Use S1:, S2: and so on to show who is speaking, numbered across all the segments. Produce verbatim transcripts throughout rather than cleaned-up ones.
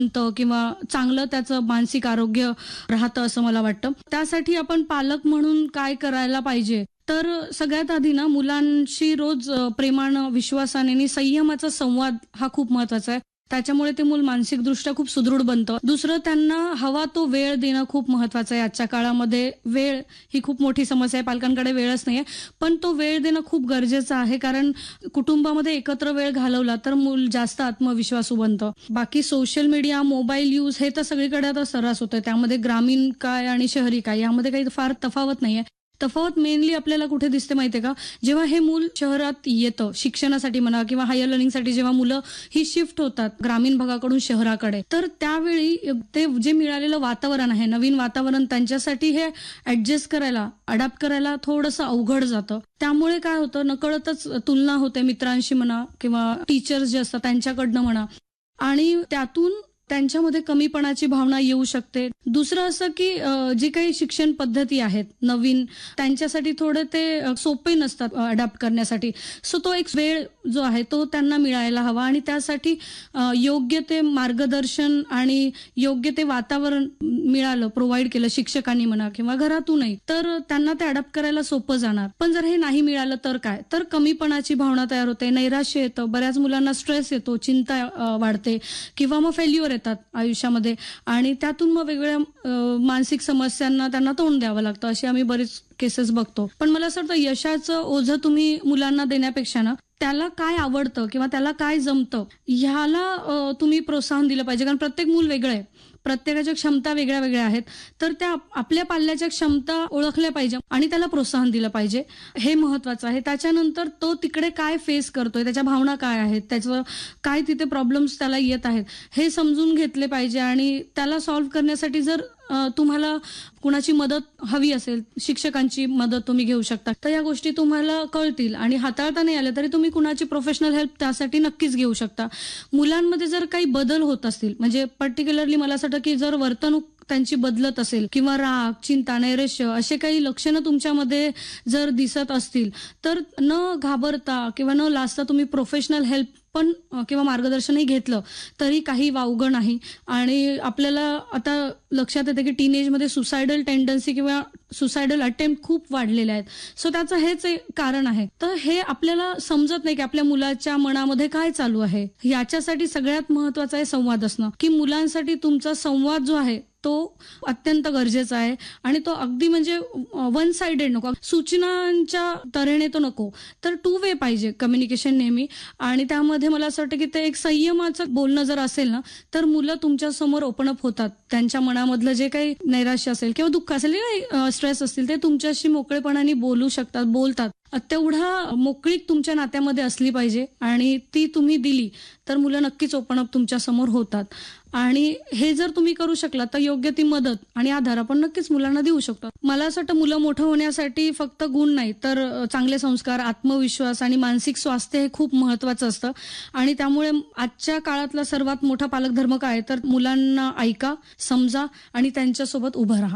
S1: किंवा चांगलं त्याचं मानसिक आरोग्य राहतं असं मला वाटतं. त्यासाठी आपण पालक म्हणून काय करायला पाहिजे, तर सगळ्यात आधी ना मुलांशी रोज अ, प्रेमानं, विश्वासाने आणि संयमाचा संवाद हा खूप महत्वाचा आहे. त्याच्यामुळे ते मूल मानसिकदृष्ट्या खूप सुदृढ बनतं. दुसरं, त्यांना हवा तो वेळ देणं खूप महत्वाचं आहे. आजच्या काळामध्ये वेळ ही खूप मोठी समस्या आहे. पालकांकडे वेळच नाहीये. पण तो वेळ देणं खूप गरजेचं आहे, कारण कुटुंबामध्ये एकत्र वेळ घालवला तर मूल जास्त आत्मविश्वासू बनतं. बाकी सोशल मीडिया, मोबाईल यूज हे तर सगळीकडे आता सर्रास होतंय. त्यामध्ये ग्रामीण काय आणि शहरी काय यामध्ये काही फार तफावत नाहीये. तफावत मेनली आपल्याला कुठे दिसते माहितीये का, जेव्हा हे मूल शहरात येतं शिक्षणासाठी म्हणा किंवा हायर लर्निंगसाठी, जेव्हा मुलं ही शिफ्ट होतात ग्रामीण भागाकडून शहराकडे, तर त्यावेळी ते जे मिळालेलं वातावरण आहे, नवीन वातावरण, त्यांच्यासाठी हे ऍडजस्ट करायला, अडॅप्ट करायला थोडंसं अवघड जातं. त्यामुळे काय होतं, नकळतच तुलना होते मित्रांशी म्हणा किंवा टीचर्स जे असतात त्यांच्याकडनं म्हणा, आणि त्यातून त्यांच्यामध्ये कमीपणाची भावना येऊ शकते. दुसरं असं की अ, जी काही शिक्षण पद्धती आहेत नवीन, त्यांच्यासाठी थोडे ते अ, सोपे नसतात अडॅप्ट करण्यासाठी. सो तो एक वेळ जो आहे तो त्यांना मिळायला हवा, आणि त्यासाठी अ, योग्य ते मार्गदर्शन आणि योग्य ते वातावरण मिळालं, प्रोव्हाइड केलं शिक्षकांनी म्हणा किंवा घरातूनही, तर त्यांना ते अडॅप्ट करायला सोपं जाणार. पण जर हे नाही मिळालं तर काय, तर कमीपणाची भावना तयार होते, नैराश्य येतं, बऱ्याच मुलांना स्ट्रेस येतो, चिंता अ, वाढते किंवा मग फेल्युअर येतात आयुष्यामध्ये, आणि त्यातून मग वेगवेगळ्या अ, मानसिक समस्यांना त्यांना तोंड द्यावं लागतं. अशी आम्ही बरीच केसेस बघतो. पण मला असं वाटतं, यशाचं ओझं तुम्ही मुलांना देण्यापेक्षा ना, त्याला काय आवडतं किंवा त्याला काय जमतं ह्याला अ, तुम्ही प्रोत्साहन दिलं पाहिजे. कारण प्रत्येक मूल वेगळं आहे, प्रत्येकाच्या क्षमता वेगळ्या वेगळ्या आहेत. तर त्या आपल्या पाल्याच्या क्षमता ओळखल्या पाहिजे आणि त्याला प्रोत्साहन दिलं पाहिजे, हे महत्वाचं आहे. त्याच्यानंतर तो तिकडे काय फेस करतोय, त्याच्या भावना काय आहेत, त्याचं काय तिथे प्रॉब्लेम्स त्याला येत आहेत, हे समजून घेतले पाहिजे. आणि त्याला सॉल्व्ह करण्यासाठी जर अ, तुम्हाला कुणाची मदत हवी असेल, शिक्षकांची मदत तुम्ही घेऊ शकता, तर या गोष्टी तुम्हाला कळतील. आणि हाताळता नाही आल्या तरी तुम्ही कुणाची प्रोफेशनल हेल्प त्यासाठी नक्कीच घेऊ शकता. मुलांमध्ये जर काही बदल होत असतील, म्हणजे पर्टिक्युलरली मला असं वाटतं की जर वर्तणूक त्यांची बदलत असेल किंवा राग, चिंता, नैराश्य असे काही लक्षणं तुमच्यामध्ये जर दिसत असतील, तर न घाबरता किंवा न लाजता तुम्ही प्रोफेशनल हेल्प पण अ, किंवा मार्गदर्शनही घेतलं तरी काही वावगं नाही. आणि आपल्याला आता लक्षात येतं की टीनेजमध्ये सुसायडल टेंडन्सी किंवा सुसायडल अटेम्प्ट खूप वाढलेले आहेत. सो त्याचं हेच एक कारण आहे. तर हे आपल्याला समजत नाही की आपल्या मुलाच्या मनामध्ये काय चालू आहे. याच्यासाठी सगळ्यात महत्वाचं आहे संवाद असणं, की मुलांसाठी तुमचा संवाद जो आहे तो अत्यंत गरजेचा आहे. आणि तो अगदी म्हणजे वन साइडेड नको, सूचनांच्या तऱ्हेने तो नको, तर टू वे पाहिजे कम्युनिकेशन नेहमी. आणि त्यामध्ये मला असं वाटतं की ते एक संयमाचं बोलणं जर असेल ना, तर मुलं तुमच्या समोर ओपन अप होतात. त्यांच्या मनामधलं जे काही नैराश्य असेल किंवा दुःख असेल किंवा स्ट्रेस असतील, ते तुमच्याशी मोकळेपणाने बोलू शकतात, बोलतात. तेवढा मोकळीक तुमच्या नात्यामध्ये असली पाहिजे, आणि ती तुम्ही दिली तर मुलं नक्कीच ओपन अप तुमच्या समोर होतात. आणि हे जर तुम्ही करू शकला तर योग्य ती मदत आणि आधार आपण नक्कीच मुलांना देऊ शकतो. मला असं वाटतं, मुलं मोठं होण्यासाठी फक्त गुण नाही, तर चांगले संस्कार, आत्मविश्वास आणि मानसिक स्वास्थ्य हे खूप महत्वाचं असतं. आणि त्यामुळे आजच्या काळातला सर्वात मोठा पालक धर्म काय, तर मुलांना ऐका, समजा आणि त्यांच्यासोबत उभं राहा.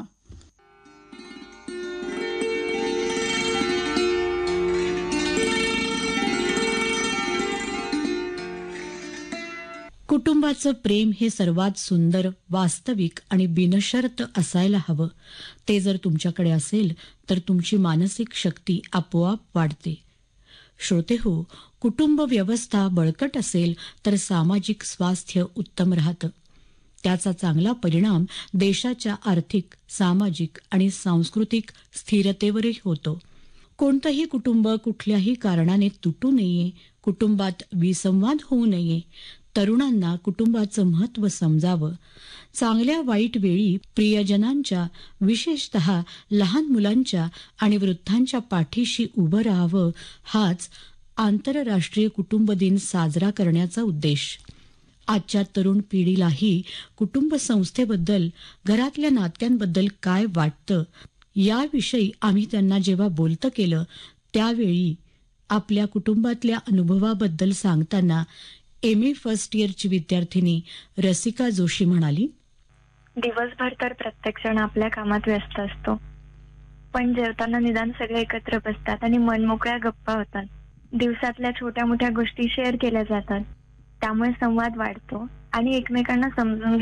S2: कुटुंबाचं प्रेम हे सर्वात सुंदर, वास्तविक आणि बिनशर्त असायला हवं. ते जर तुमच्याकडे असेल तर तुमची मानसिक शक्ती आपोआप वाढते. श्रोतेहो, कुटुंब व्यवस्था बळकट असेल तर सामाजिक स्वास्थ्य उत्तम राहतं. त्याचा चांगला परिणाम देशाच्या आर्थिक, सामाजिक आणि सांस्कृतिक स्थिरतेवरही होतो. कोणतंही कुटुंब कुठल्याही कारणाने तुटू नये, कुटुंबात विसंवाद होऊ नये. तरुणांना कुटुंबाचं महत्त्व समजावं. चांगल्या वाईट वेळी प्रियजनांच्या, विशेषतः लहान मुलांच्या आणि वृद्धांच्या पाठीशी उभं राहावं, हाच आंतरराष्ट्रीय कुटुंब दिन साजरा करण्याचा उद्देश. आजच्या तरुण पिढीलाही कुटुंब संस्थेबद्दल, घरातल्या नात्यांबद्दल काय वाटतं याविषयी आम्ही त्यांना जेव्हा बोलतं केलं, त्यावेळी आपल्या कुटुंबातल्या अनुभवाबद्दल सांगताना एम ए फर्स्ट इयरची विद्यार्थिनी रसिका जोशी म्हणाली,
S3: दिवसभर तर प्रत्येक जण आपल्या कामात व्यस्त असतो, पण जेवताना निदान सगळे एकत्र बसतात आणि मनमोकळ्या गप्पा होतात. दिवसातल्या छोट्या मोठ्या गोष्टी शेअर केल्या जातात. त्यामुळे संवाद वाढतो आणि एकमेकांना समजून